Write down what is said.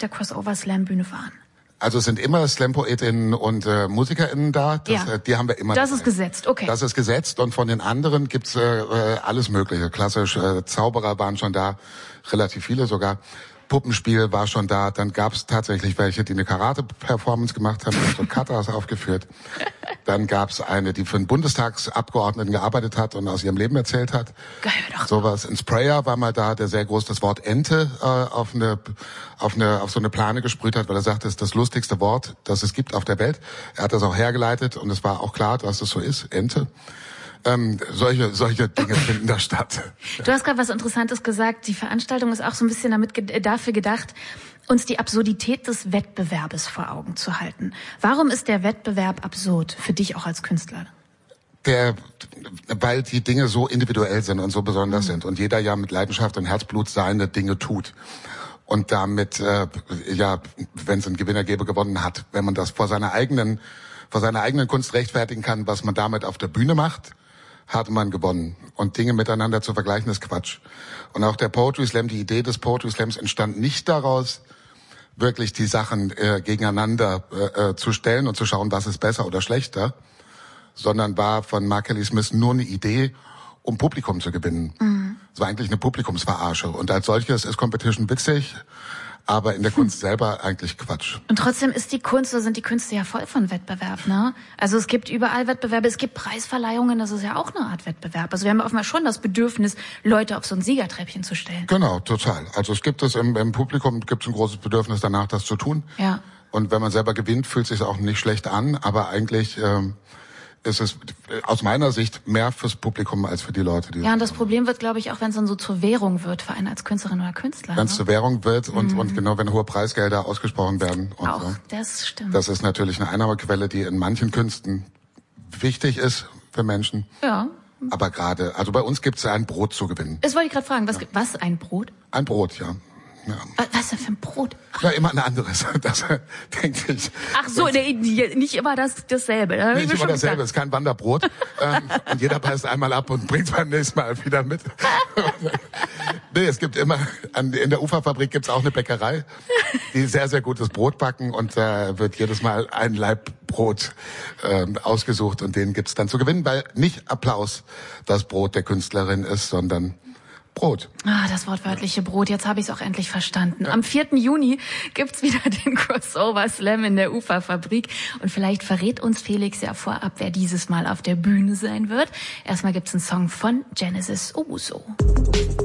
der Crossover-Slam-Bühne waren? Also es sind immer Slam-PoetInnen und MusikerInnen da. Die haben wir immer. Das ist gesetzt, okay. Das ist gesetzt und von den anderen gibt's alles Mögliche. Klassisch Zauberer waren schon da, relativ viele sogar. Puppenspiel war schon da. Dann gab's tatsächlich welche, die eine Karate-Performance gemacht haben, so Katas aufgeführt. Dann gab's eine, die für einen Bundestagsabgeordneten gearbeitet hat und aus ihrem Leben erzählt hat. Geil, doch. Sowas. Ein Sprayer war mal da, der sehr groß das Wort Ente auf so eine Plane gesprüht hat, weil er sagte, es ist das lustigste Wort, das es gibt auf der Welt. Er hat das auch hergeleitet und es war auch klar, dass es so ist. Ente. Solche Dinge finden da statt. Du hast gerade was Interessantes gesagt. Die Veranstaltung ist auch so ein bisschen dafür gedacht, uns die Absurdität des Wettbewerbes vor Augen zu halten. Warum ist der Wettbewerb absurd für dich auch als Künstler? Weil die Dinge so individuell sind und so besonders sind und jeder ja mit Leidenschaft und Herzblut seine Dinge tut. Und damit, wenn es einen Gewinner gäbe, gewonnen hat. Wenn man das vor seiner eigenen Kunst rechtfertigen kann, was man damit auf der Bühne macht, hat man gewonnen. Und Dinge miteinander zu vergleichen, ist Quatsch. Und auch der Poetry Slam, die Idee des Poetry Slams entstand nicht daraus, wirklich die Sachen gegeneinander zu stellen und zu schauen, was ist besser oder schlechter, sondern war von Mark Kelly Smith nur eine Idee, um Publikum zu gewinnen. Mhm. Es war eigentlich eine Publikumsverarsche. Und als solches ist Competition witzig, aber in der Kunst selber eigentlich Quatsch. Und trotzdem ist die Kunst, oder sind die Künste ja voll von Wettbewerb, ne? Also es gibt überall Wettbewerbe, es gibt Preisverleihungen, das ist ja auch eine Art Wettbewerb. Also wir haben offenbar schon das Bedürfnis, Leute auf so ein Siegertreppchen zu stellen. Genau, total. Also es gibt es im Publikum, gibt es ein großes Bedürfnis danach, das zu tun. Ja. Und wenn man selber gewinnt, fühlt es sich auch nicht schlecht an, aber eigentlich ist es aus meiner Sicht mehr fürs Publikum als für die Leute. Die ja, und das Problem wird, glaube ich, auch wenn es dann so zur Währung wird für einen als Künstlerin oder Künstler. Wenn es zur Währung wird und genau, wenn hohe Preisgelder ausgesprochen werden. Und auch, so. Das stimmt. Das ist natürlich eine Einnahmequelle, die in manchen Künsten wichtig ist für Menschen. Ja. Aber gerade, also bei uns gibt es ein Brot zu gewinnen. Das wollte ich gerade fragen. Was, ein Brot? Ein Brot, ja. Ja. Was denn für ein Brot? Ja, immer ein anderes. Das denke ich. Ach so, nicht immer dasselbe. Nicht immer dasselbe, es ist kein Wanderbrot. Und jeder beißt einmal ab und bringt beim nächsten Mal wieder mit. Nee, es gibt immer, in der Uferfabrik gibt's auch eine Bäckerei, die sehr, sehr gutes Brot backen und da wird jedes Mal ein Laib Brot ausgesucht und den gibt's dann zu gewinnen, weil nicht Applaus das Brot der Künstlerin ist, sondern Brot. Ah, das wortwörtliche Brot. Jetzt habe ich es auch endlich verstanden. Ja. Am 4. Juni gibt's wieder den Crossover Slam in der Uferfabrik. Und vielleicht verrät uns Felix ja vorab, wer dieses Mal auf der Bühne sein wird. Erstmal gibt's einen Song von Genesis Owusu.